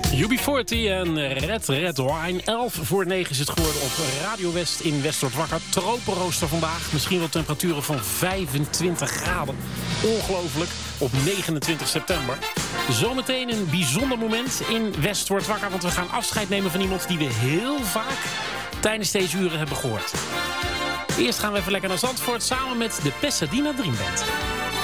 UB40 en Red Wine. 11 voor 9 is het geworden op Radio West in West wordt wakker. Tropenrooster vandaag. Misschien wel temperaturen van 25 graden. Ongelooflijk. Op 29 september. Zometeen een bijzonder moment in West wordt wakker. Want we gaan afscheid nemen van iemand die we heel vaak tijdens deze uren hebben gehoord. Eerst gaan we even lekker naar Zandvoort samen met de Pasadena Dream Band.